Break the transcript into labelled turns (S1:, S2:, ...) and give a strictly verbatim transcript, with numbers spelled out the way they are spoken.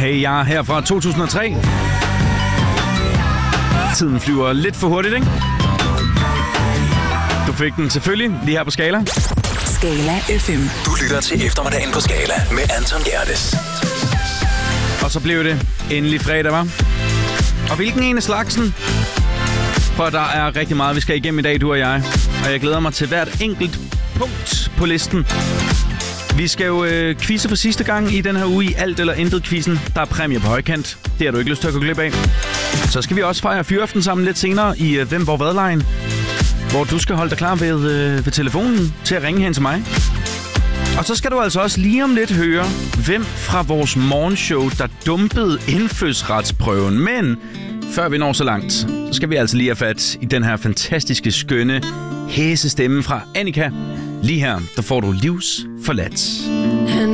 S1: Hey, jeg er her fra to tusind og tre. Tiden flyver lidt for hurtigt, ikke? Du fik den selvfølgelig lige her på Skala.
S2: Skala F M.
S3: Du lytter til eftermiddagen på Skala med Anton Gerdes.
S1: Og så blev det endelig fredag, var. Og hvilken en af slagsen? For der er rigtig meget, vi skal igennem i dag, du og jeg. Og jeg glæder mig til hvert enkelt punkt på listen. Vi skal jo øh, quizze for sidste gang i den her uge i Alt eller Intet-quizzen. Der er præmie på højkant. Det har du ikke lyst til at gå glip af. Så skal vi også fejre fyraften sammen lidt senere i øh, Hvem Hvor Hvad-lejen, hvor du skal holde dig klar ved, øh, ved telefonen til at ringe hen til mig. Og så skal du altså også lige om lidt høre, hvem fra vores morgenshow, der dumpede indfødsretsprøven. Men før vi når så langt, så skal vi altså lige have fat i den her fantastiske, skønne, hæse stemme fra Annika. Lige her, der får du Livs forladt.